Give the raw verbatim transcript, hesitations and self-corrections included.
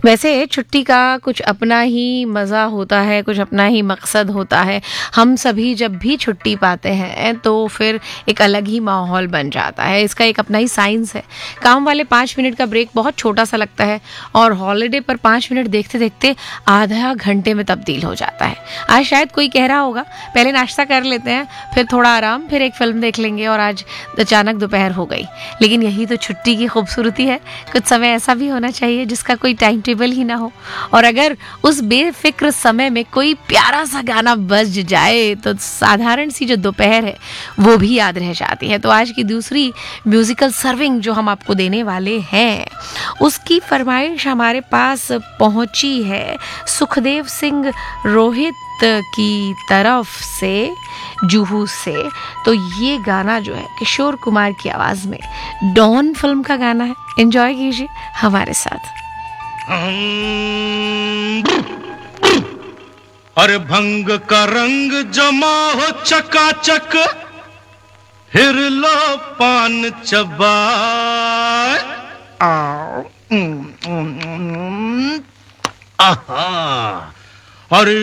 वैसे छुट्टी का कुछ अपना ही मज़ा होता है, कुछ अपना ही मकसद होता है। हम सभी जब भी छुट्टी पाते हैं तो फिर एक अलग ही माहौल बन जाता है। इसका एक अपना ही साइंस है। काम वाले पाँच मिनट का ब्रेक बहुत छोटा सा लगता है और हॉलिडे पर पाँच मिनट देखते देखते आधा घंटे में तब्दील हो जाता है। आज शायद कोई कह रहा होगा पहले नाश्ता कर लेते हैं, फिर थोड़ा आराम, फिर एक फिल्म देख लेंगे और आज अचानक दोपहर हो गई। लेकिन यही तो छुट्टी की खूबसूरती है। कुछ समय ऐसा भी होना चाहिए जिसका कोई टाइम टेबल ही ना हो, और अगर उस बेफिक्र समय में कोई प्यारा सा गाना बज जाए तो साधारण सी जो दोपहर है वो भी याद रह जाती है। तो आज की दूसरी म्यूजिकल सर्विंग जो हम आपको देने वाले हैं उसकी फरमाइश हमारे पास पहुंची है सुखदेव सिंह रोहित की तरफ से, जुहू से। तो ये गाना जो है किशोर कुमार की आवाज में डॉन फिल्म का गाना है। एंजॉय कीजिए हमारे साथ। अरे भंग का रंग जमा हो चकाचक, फिर लो पान चबाए। आहा, अरे